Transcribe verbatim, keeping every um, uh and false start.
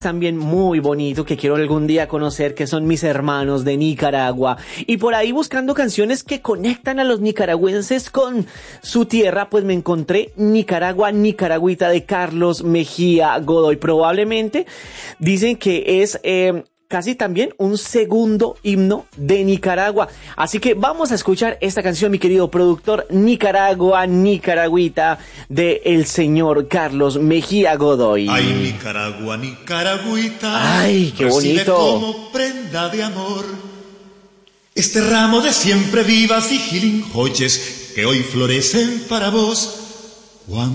También muy bonito que quiero algún día conocer, que son mis hermanos de Nicaragua, y por ahí buscando canciones que conectan a los nicaragüenses con su tierra, pues me encontré Nicaragua, Nicaragüita de Carlos Mejía Godoy. Probablemente dicen que es eh, casi también un segundo himno de Nicaragua. Así que vamos a escuchar esta canción, mi querido productor. Nicaragua, Nicaragüita, de el señor Carlos Mejía Godoy. Ay, Nicaragua, Nicaragüita, ay, qué bonito. Como prenda de amor este ramo de siempre vivas y gilinjoyes que hoy florecen para vos. Juan